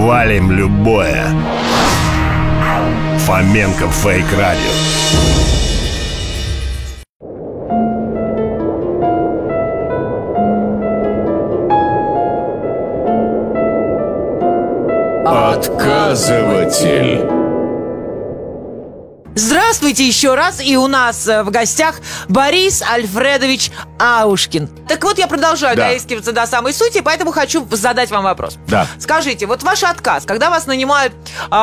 Валим любое. Фоменко Фейк Радио. Отказыватель. Здравствуйте еще раз, и у нас в гостях Борис Альфредович Аушкин. Так вот, я продолжаю доискиваться до самой сути, поэтому хочу задать вам вопрос. Да. Скажите, вот ваш отказ, когда вас нанимают,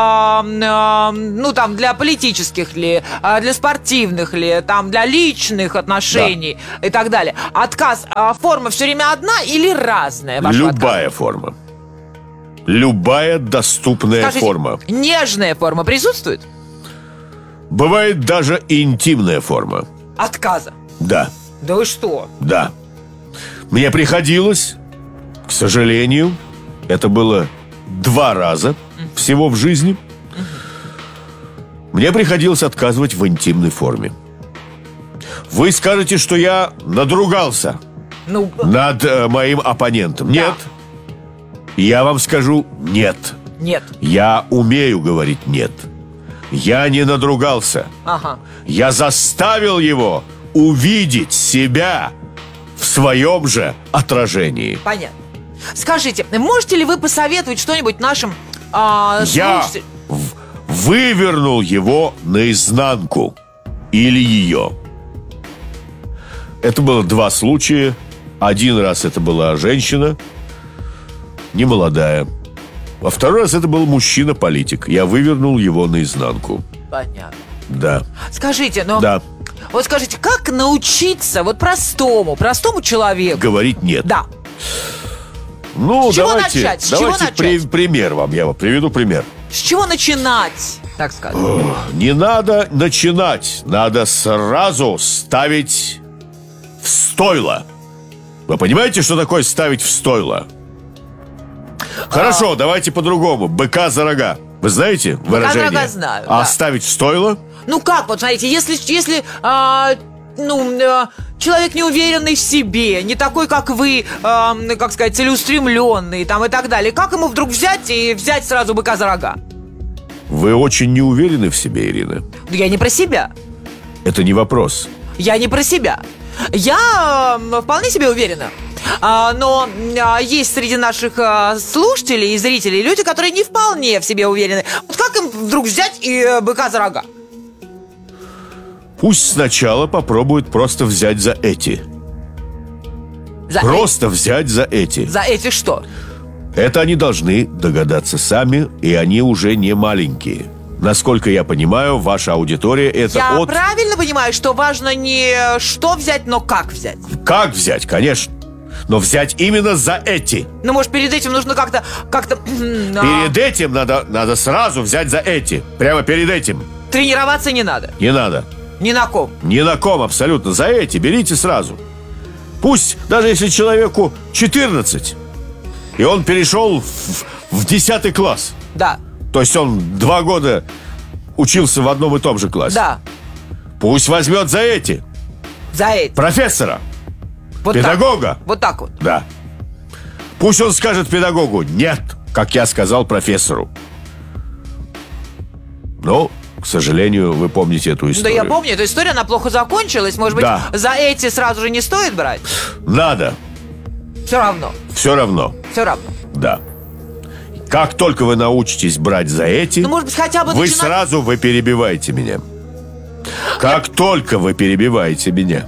для политических ли, для спортивных ли, для личных отношений и так далее, отказ, форма все время одна или разная? Любая форма. Любая доступная Скажите, форма. Нежная форма присутствует? Бывает даже интимная форма. Отказа? Да. Да вы что? Да. Мне приходилось, к сожалению, это было 2 раза всего в жизни, мне приходилось отказывать в интимной форме. Вы скажете, что я надругался над моим оппонентом. Нет. Я вам скажу нет. Нет. Я умею говорить нет. Я не надругался. Ага. Я заставил его увидеть себя в своем же отражении. Понятно. Скажите, можете ли вы посоветовать что-нибудь нашим Я слушателям? вывернул его наизнанку. Или ее. Это было 2 случая. 1 раз это была женщина, немолодая. А 2-й раз это был мужчина-политик. Я вывернул его наизнанку. Понятно. Да. Скажите, Да. Вот скажите, как научиться простому человеку Говорить нет. Да. Ну, С чего давайте начать? С чего начать? Пример вам. Я вам приведу пример. С чего начинать, так сказать? Не надо начинать. Надо сразу ставить в стойло. Вы понимаете, что такое ставить в стойло? Хорошо, давайте по-другому. Быка за рога. Вы знаете выражение? Быка за рога знаю, А да. ставить в стойло? Ну как, вот смотрите, если человек неуверенный в себе, не такой, как вы, целеустремленный и так далее, как ему вдруг взять сразу быка за рога? Вы очень не уверены в себе, Ирина. Да я не про себя. Это не вопрос. Я не про себя. Я вполне себе уверена. Но есть среди наших слушателей и зрителей люди, которые не вполне в себе уверены. Вот как им вдруг взять и быка за рога? Пусть сначала попробуют просто взять за эти. Взять за эти. За эти что? Это они должны догадаться сами, и они уже не маленькие. Насколько я понимаю, ваша аудитория это Я правильно понимаю, что важно не что взять, но как взять? Как взять, конечно. Но взять именно за эти. Ну, может, перед этим нужно как-то... Перед этим надо сразу взять за эти. Прямо перед этим. Тренироваться не надо. Не надо. Ни на ком. Ни на ком абсолютно. За эти берите сразу. Пусть, даже если человеку 14, и он перешел в 10 класс. Да. То есть он 2 года учился в одном и том же классе. Да. Пусть возьмет за эти. За эти. Профессора. Вот педагога. Так. Вот так вот. Да. Пусть он скажет педагогу нет, как я сказал профессору. Но, к сожалению, вы помните эту историю. Да, я помню, эта история, она плохо закончилась. Может быть, за эти сразу же не стоит брать? Надо. Все равно. Все равно. Все равно. Да. Как только вы научитесь брать за эти, может быть, хотя бы вы перебиваете меня. Как только вы перебиваете меня.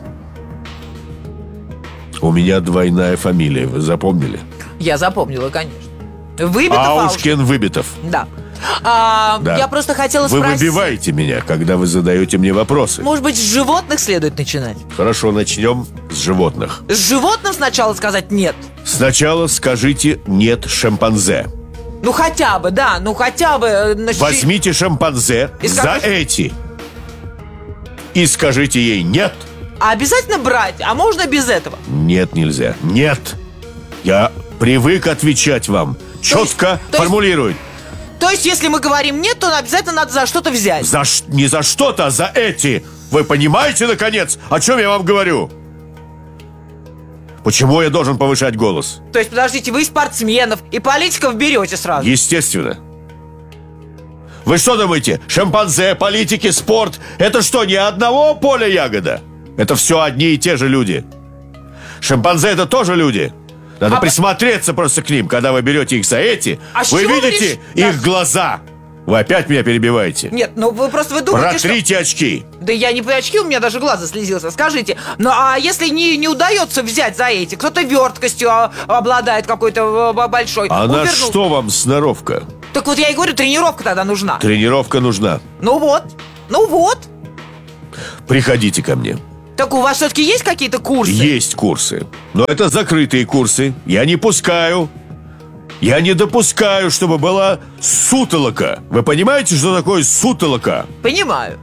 У меня 2 фамилия, вы запомнили? Я запомнила, конечно. Выбитов, Аушкин, Выбитов. Да. Да. Я просто хотела спросить. Вы выбиваете меня, когда вы задаете мне вопросы. Может быть, с животных следует начинать? Хорошо, начнем с животных. С животным сначала сказать нет? Сначала скажите нет шимпанзе. Ну хотя бы, да, Возьмите шимпанзе за эти и скажите ей нет. А обязательно брать? А можно без этого? Нет, нельзя. Нет. Я привык отвечать вам. Четко формулировать. То есть, если мы говорим нет, то обязательно надо за что-то взять. Не за что-то, а за эти. Вы понимаете, наконец, о чем я вам говорю? Почему я должен повышать голос? То есть, подождите, вы спортсменов и политиков берете сразу? Естественно. Вы что думаете, шимпанзе, политики, спорт — это что, ни одного поля ягода? Это все одни и те же люди. Шимпанзе — это тоже люди. Надо присмотреться просто к ним. Когда вы берете их за эти, вы видите их глаза. Вы опять меня перебиваете. Нет, ну вы думаете, протрите очки. Да я не по очки, у меня даже глаз заслезился. Скажите, ну а если не удается взять за эти? Кто-то верткостью обладает какой-то большой. А на что вам сноровка? Так вот я и говорю, тренировка тогда нужна. Тренировка нужна. Ну вот. Приходите ко мне. Так у вас все-таки есть какие-то курсы? Есть курсы, но это закрытые курсы. Я не пускаю. Я не допускаю, чтобы была сутолока. Вы понимаете, что такое сутолока? Понимаю,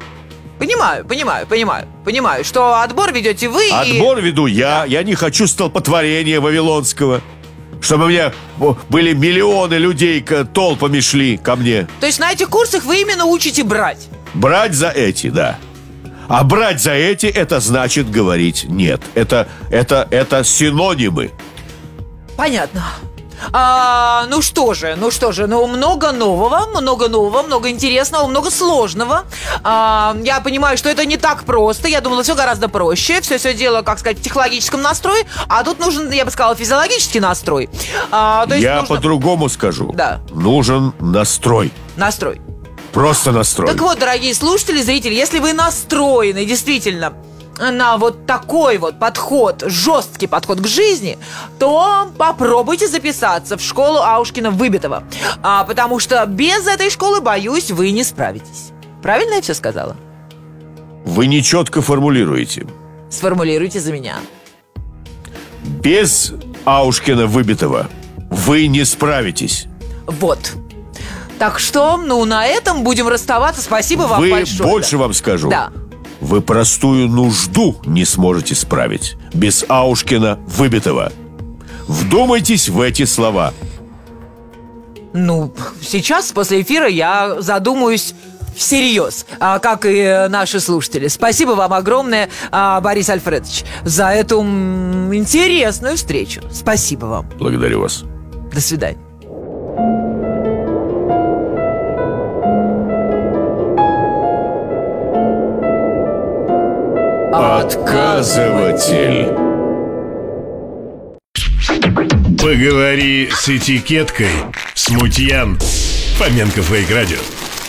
что отбор ведете вы. Отбор веду я. Я не хочу столпотворения вавилонского. Чтобы у меня были миллионы людей, толпами шли ко мне. То есть на этих курсах вы именно учите брать? Брать за эти, да. А брать за эти — это значит говорить нет. Это синонимы. Понятно. Ну что же, много нового, много интересного, много сложного. Я понимаю, что это не так просто. Я думала, все гораздо проще. Все дело, как сказать, в психологическом настрое. А тут нужен, я бы сказала, физиологический настрой. Я по-другому скажу. Да. Нужен настрой. Настрой. Просто настрой. Так вот, дорогие слушатели, зрители, если вы настроены действительно на вот такой вот подход, жесткий подход к жизни, то попробуйте записаться в школу Аушкина-Выбитова. Потому что без этой школы, боюсь, вы не справитесь. Правильно я все сказала? Вы нечетко формулируете. Сформулируйте за меня. Без Аушкина-Выбитова вы не справитесь. Вот. Так что, на этом будем расставаться. Спасибо вам большое. Больше вам скажу. Да. Вы простую нужду не сможете справить без Аушкина-Выбитова. Вдумайтесь в эти слова. Сейчас, после эфира, я задумаюсь всерьез, как и наши слушатели. Спасибо вам огромное, Борис Альфредович, за эту интересную встречу. Спасибо вам. Благодарю вас. До свидания. Отказыватель. Поговори с этикеткой. Смутьян. Фоменко Фейк Радио.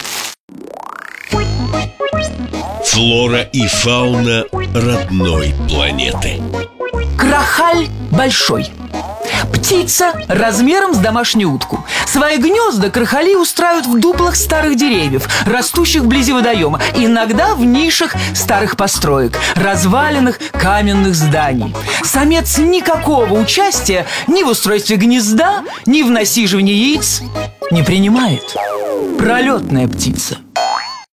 Флора и фауна родной планеты. Крахаль большой. Птица размером с домашнюю утку. Свои гнезда крахали устраивают в дуплах старых деревьев, растущих вблизи водоема, иногда в нишах старых построек, разваленных каменных зданий. Самец никакого участия ни в устройстве гнезда, ни в насиживании яиц не принимает. Пролетная птица.